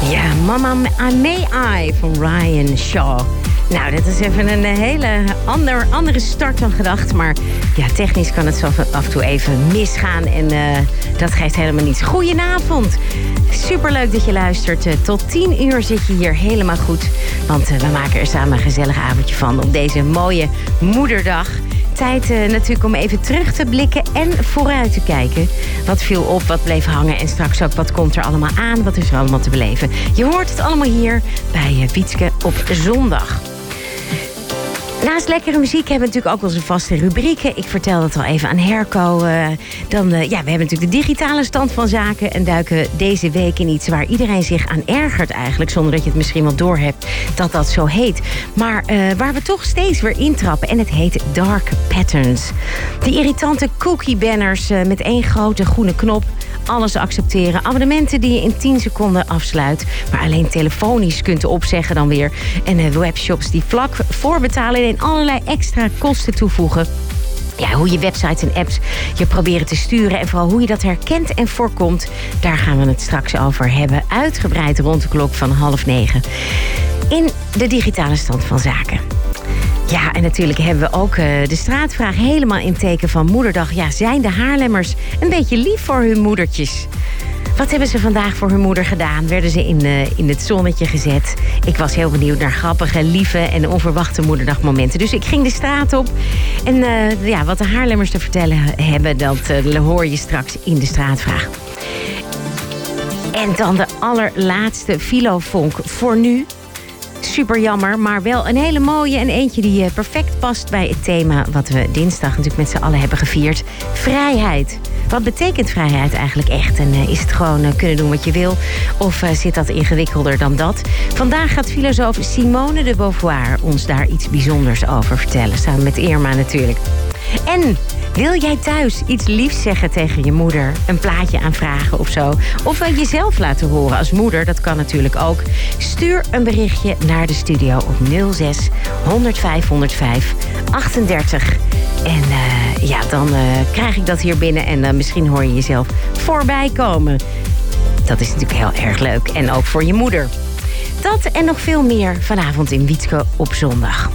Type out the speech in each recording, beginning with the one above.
Ja, Mama May I van Ryan Shaw. Nou, dat is even een hele andere start dan gedacht. Maar ja, technisch kan het zo af en toe even misgaan. En dat geeft helemaal niets. Goedenavond. Superleuk dat je luistert. Tot 10 uur zit je hier helemaal goed. Want we maken er samen een gezellig avondje van op deze mooie moederdag. Tijd natuurlijk om even terug te blikken en vooruit te kijken. Wat viel op, wat bleef hangen en straks ook wat komt er allemaal aan. Wat is er allemaal te beleven. Je hoort het allemaal hier bij Wietske op zondag. Naast lekkere muziek hebben we natuurlijk ook onze vaste rubrieken. Ik vertelde het al even aan Herco. We hebben natuurlijk de digitale stand van zaken. En duiken deze week in iets waar iedereen zich aan ergert eigenlijk. Zonder dat je het misschien wel doorhebt dat dat zo heet. Maar waar we toch steeds weer intrappen. En het heet Dark Patterns. Die irritante cookie banners met één grote groene knop. Alles accepteren. Abonnementen die je in 10 seconden afsluit. Maar alleen telefonisch kunt opzeggen dan weer. En webshops die vlak voorbetalen en allerlei extra kosten toevoegen. Ja, hoe je websites en apps je proberen te sturen. En vooral hoe je dat herkent en voorkomt. Daar gaan we het straks over hebben. Uitgebreid rond de klok van 8:30. In de digitale stand van zaken. Ja, en natuurlijk hebben we ook de straatvraag helemaal in teken van Moederdag. Ja, zijn de Haarlemmers een beetje lief voor hun moedertjes? Wat hebben ze vandaag voor hun moeder gedaan? Werden ze in het zonnetje gezet? Ik was heel benieuwd naar grappige, lieve en onverwachte moederdagmomenten. Dus ik ging de straat op. En wat de Haarlemmers te vertellen hebben, dat hoor je straks in de straatvraag. En dan de allerlaatste Filofunk voor nu. Super jammer, maar wel een hele mooie en eentje die perfect past bij het thema wat we dinsdag natuurlijk met z'n allen hebben gevierd. Vrijheid. Wat betekent vrijheid eigenlijk echt? En is het gewoon kunnen doen wat je wil? Of zit dat ingewikkelder dan dat? Vandaag gaat filosoof Simone de Beauvoir ons daar iets bijzonders over vertellen. Samen met Irma natuurlijk. En wil jij thuis iets liefs zeggen tegen je moeder? Een plaatje aanvragen of zo? Of jezelf laten horen als moeder? Dat kan natuurlijk ook. Stuur een berichtje naar de studio op 06 105 105 38. En dan krijg ik dat hier binnen en misschien hoor je jezelf voorbij komen. Dat is natuurlijk heel erg leuk. En ook voor je moeder. Dat en nog veel meer vanavond in Wietske op zondag.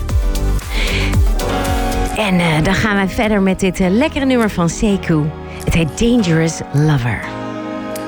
En dan gaan we verder met dit lekkere nummer van Sekou. Het heet Dangerous Lover.